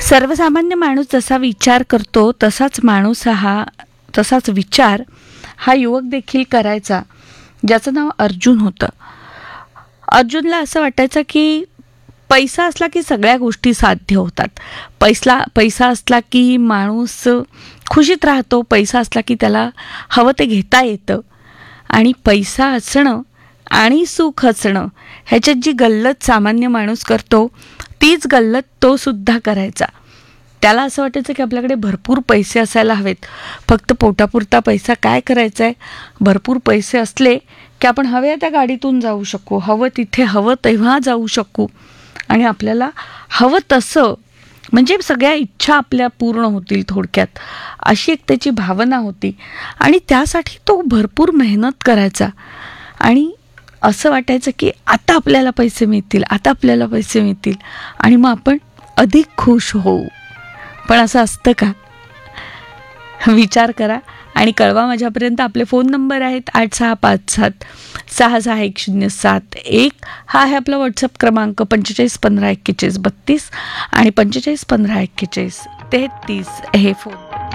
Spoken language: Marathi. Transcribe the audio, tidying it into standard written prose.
सर्वसामान्य माणूस जसा विचार करतो तसाच विचार हा युवक देखील करायचा, ज्याचं नाव अर्जुन होतं. अर्जुनला असं वाटायचं की पैसा असला की सगळ्या गोष्टी साध्य होतात. पैसा असला की माणूस खुशीत राहतो. पैसा असला की त्याला हवं ते घेता येतं. आणि पैसा असणं आणि सुख असणं ह्याच्यात जी गल्लत सामान्य माणूस करतो, तीच गल्लत तो सुद्धा करायचा. त्याला असं वाटायचं की आपल्याकडे भरपूर पैसे असायला हवेत, फक्त पोटापुरता पैसा काय करायचा आहे. भरपूर पैसे असले की आपण हव्या त्या गाडीतून जाऊ शकू, हवं तिथे हवं तेव्हा जाऊ शकू, आणि आपल्याला हवं तसं म्हणजे सगळ्या इच्छा आपल्या पूर्ण होतील थोडक्यात, अशी एक त्याची भावना होती. आणि त्यासाठी तो भरपूर मेहनत करायचा. आणि असं वाटायचं की आता आपल्याला पैसे मिळतील आणि मग आपण अधिक खुश होऊ. पण असं असतं का? विचार करा आणि कळवा माझ्यापर्यंत. आपले फोन नंबर आहेत 8657661071. हा आहे आपला व्हॉट्सअप क्रमांक 45154142 आणि 45154133 हे फोन.